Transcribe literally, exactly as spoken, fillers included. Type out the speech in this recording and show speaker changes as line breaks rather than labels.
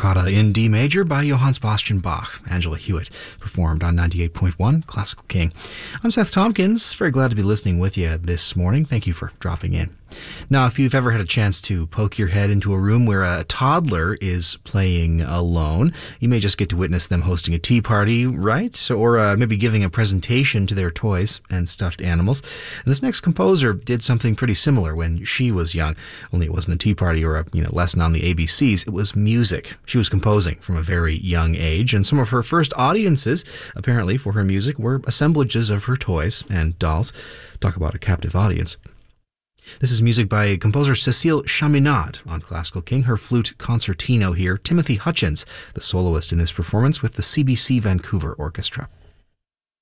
Toccata in D major by Johann Sebastian Bach. Angela Hewitt performed on ninety-eight point one Classical King. I'm Seth Tompkins. Very glad to be listening with you this morning. Thank you for dropping in. Now, if you've ever had a chance to poke your head into a room where a toddler is playing alone, you may just get to witness them hosting a tea party, right? Or uh, maybe giving a presentation to their toys and stuffed animals. And this next composer did something pretty similar when she was young, only it wasn't a tea party or a you know lesson on the A B Cs. It was music. She was composing from a very young age, and some of her first audiences, apparently, for her music were assemblages of her toys and dolls. Talk about a captive audience. This is music by composer Cécile Chaminade on Classical King, her flute concertino here. Timothy Hutchins, the soloist in this performance with the C B C Vancouver Orchestra.